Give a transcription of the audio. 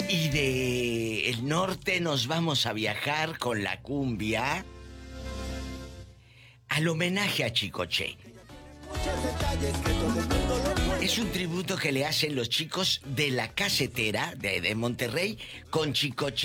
Y de el norte nos vamos a viajar con la cumbia al homenaje a Chicoche. Es un tributo que le hacen los chicos de La Casetera de Monterrey con Chicoche.